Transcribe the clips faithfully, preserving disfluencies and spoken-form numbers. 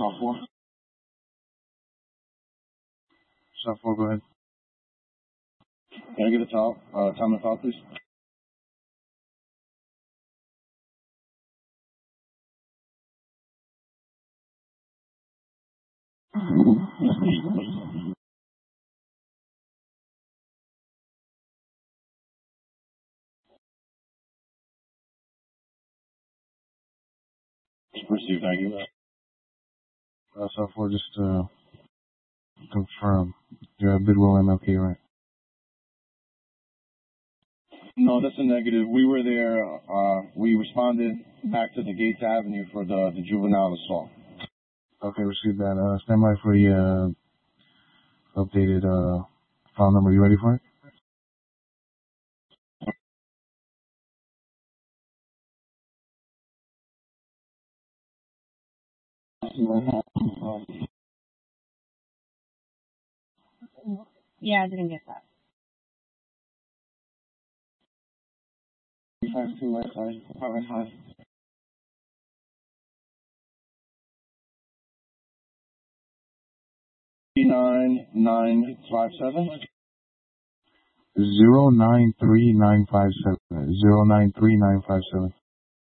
South four. South four, go ahead. Can I get a top, uh, time and file, please? Received, thank you. Uh, South four, just uh, confirm. You're at Bidwell M L K, right? No, that's a negative. We were there. Uh, we responded back to the Gates Avenue for the, the juvenile assault. Okay, received that. Uh, stand by for the uh, updated uh, file number. You ready for it? Yeah, I didn't get that. Five two right side, apartment five. Nine nine five seven. Zero nine three nine five seven. Zero nine three nine five seven.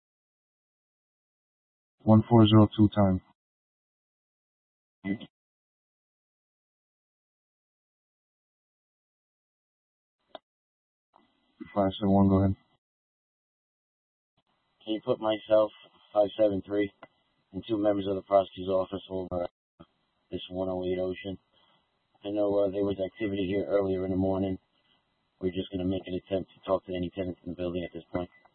One four zero two time. Five seven one. Go ahead. Can you put myself, five seven three, and two members of the prosecutor's office over this one oh eight Ocean? I know uh, there was activity here earlier in the morning. We're just going to make an attempt to talk to any tenants in the building at this point.